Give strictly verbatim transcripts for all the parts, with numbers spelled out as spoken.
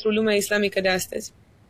pentru lumea islamică de astăzi?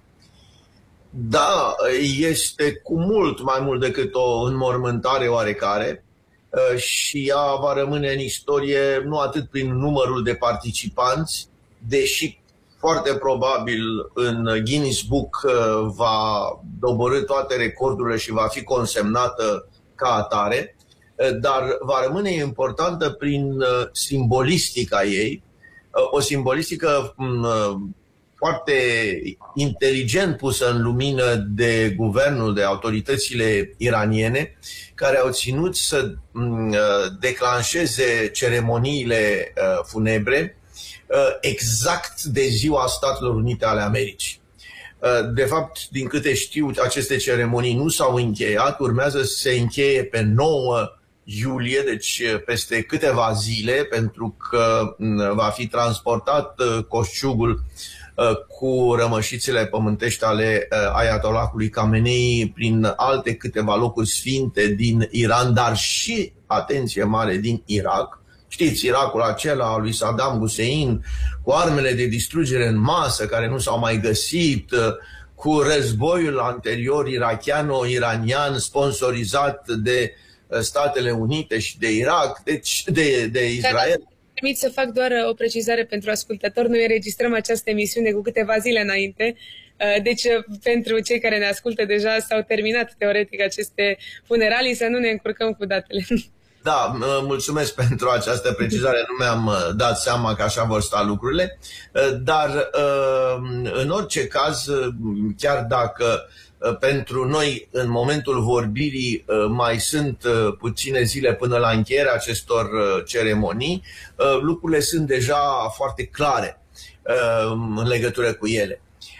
Da, este cu mult mai mult decât o înmormântare oarecare și ea va rămâne în istorie nu atât prin numărul de participanți, deși foarte probabil în Guinness Book va doborî toate recordurile și va fi consemnată ca atare, dar va rămâne importantă prin simbolistica ei, o simbolistică foarte inteligent pusă în lumină de guvernul, de autoritățile iraniene, care au ținut să declanșeze ceremoniile funebre exact de ziua Statelor Unite ale Americii. De fapt, din câte știu, aceste ceremonii nu s-au încheiat, urmează să se încheie pe nouă iulie, deci peste câteva zile, pentru că va fi transportat coșciugul cu rămășițele pământești ale Ayatollahului Khamenei prin alte câteva locuri sfinte din Iran, dar și, atenție mare, din Irak. Știți, Irakul acela al lui Saddam Hussein, cu armele de distrugere în masă care nu s-au mai găsit, cu războiul anterior irachiano-iranian sponsorizat de Statele Unite și de Irak, deci de, de Israel. Permit să fac doar o precizare pentru ascultători. Noi înregistrăm această emisiune cu câteva zile înainte. Deci, pentru cei care ne ascultă, deja s-au terminat teoretic aceste funeralii, să nu ne încurcăm cu datele. Da, mulțumesc pentru această precizare, nu mi-am dat seama că așa vor sta lucrurile, dar în orice caz, chiar dacă pentru noi în momentul vorbirii mai sunt puține zile până la încheierea acestor ceremonii, lucrurile sunt deja foarte clare în legătură cu ele.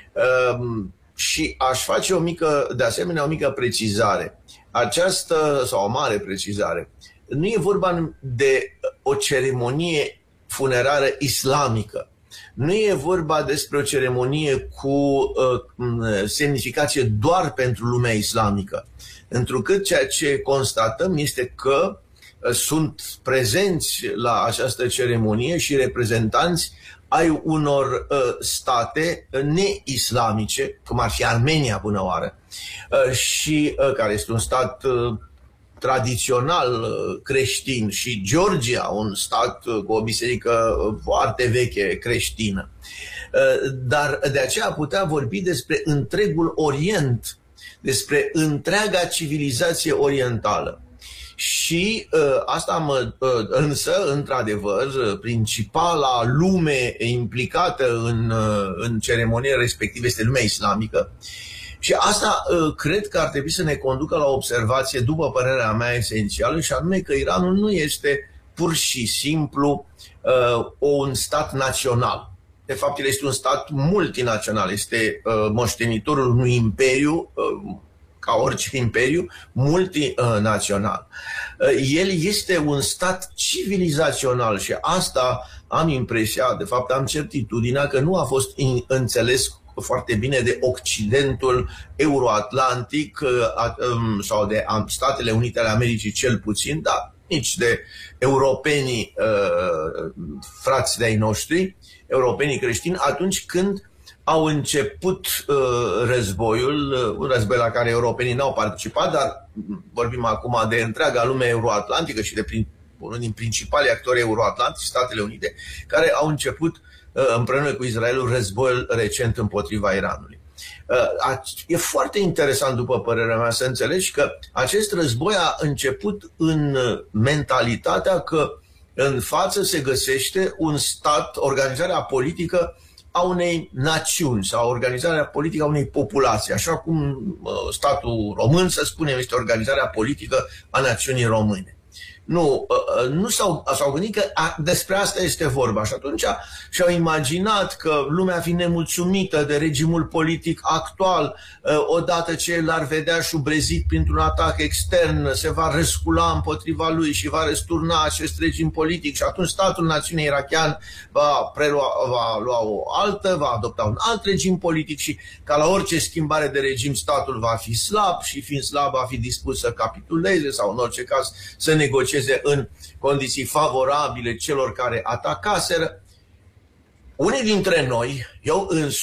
Și aș face o mică, de asemenea o mică precizare. Această, sau o mare precizare, nu e vorba de o ceremonie funerară islamică. Nu e vorba despre o ceremonie cu uh, semnificație doar pentru lumea islamică. Întrucât ceea ce constatăm este că uh, sunt prezenți la această ceremonie și reprezentanți ai unor uh, state neislamice, cum ar fi Armenia până oară, uh, și uh, care este un stat uh, tradițional creștin, și Georgia, un stat cu o biserică foarte veche creștină. Dar de aceea putea vorbi despre întregul Orient, despre întreaga civilizație orientală. Și asta mă, însă, într-adevăr, principala lume implicată în, în ceremonia respectivă este lumea islamică. Și asta cred că ar trebui să ne conducă la o observație, după părerea mea, esențială, și anume că Iranul nu este pur și simplu uh, un stat național. De fapt, el este un stat multinațional, este uh, moștenitorul unui imperiu, uh, ca orice imperiu, multinațional. Uh, el este un stat civilizațional și asta am impresia, de fapt am certitudinea că nu a fost înțeles foarte bine de Occidentul euroatlantic sau de Statele Unite ale Americii cel puțin, dar nici de europenii frați de-ai noștri, europenii creștini, atunci când au început războiul, un război la care europenii n-au participat, dar vorbim acum de întreaga lume euroatlantică și de prin, unul din principalii actori euroatlantici, Statele Unite, care au început împreună cu Israelul războiul recent împotriva Iranului. E foarte interesant, după părerea mea, să înțelegi că acest război a început în mentalitatea că în față se găsește un stat, organizarea politică a unei națiuni sau organizarea politică a unei populații, așa cum statul român, să spunem, este organizarea politică a națiunii române. Nu, nu s-au, s-au gândit că a, despre asta este vorba și atunci și-au imaginat că lumea fi nemulțumită de regimul politic actual, odată ce l-ar vedea șubrezit printr-un atac extern, se va răscula împotriva lui și va răsturna acest regim politic și atunci statul națiunii irachian va, prelua, va lua o altă, va adopta un alt regim politic și ca la orice schimbare de regim statul va fi slab și fiind slab va fi dispus să capituleze sau în orice caz să negocieze în condiții favorabile celor care atacaseră. Unii dintre noi, eu însumi,